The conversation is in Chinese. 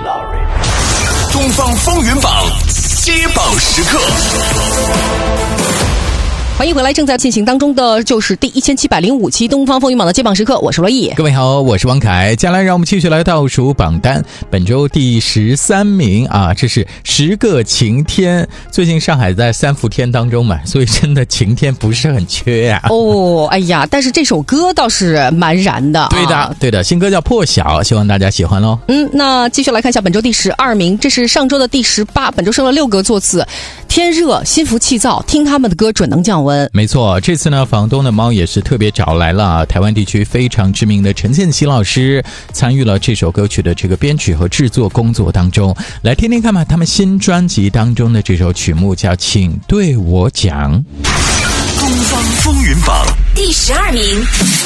东方风云榜接榜时刻。 欢迎回来，正在进行当中的就是第1705期东方风云榜的接榜时刻，我是罗毅。 各位好，我是王凯。接下来让我们继续来倒数榜单，本周第13名啊，这是10个晴天。最近上海在3伏天当中嘛，所以真的晴天不是很缺呀。 哦，哎呀，但是这首歌倒是蛮燃的。 对的，新歌叫《破晓》，希望大家喜欢咯。 那继续来看一下本周第12名，这是上周的第18，本周升了6个座次。天热，心浮气躁，听他们的歌准能降温。 没错，这次呢，房东的猫也是特别找来了台湾地区非常知名的陈建鑫老师，参与了这首歌曲的这个编曲和制作工作当中。来听听看吧，他们新专辑当中的这首曲目叫《请对我讲》。 东方风云榜第12名。